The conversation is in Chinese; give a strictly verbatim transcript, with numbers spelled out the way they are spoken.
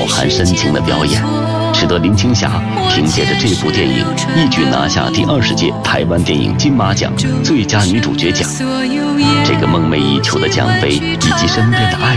含深情的表演，使得林青霞凭借着这部电影一举拿下第二十届台湾电影金马奖最佳女主角奖。这个梦寐以求的奖杯以及身边的爱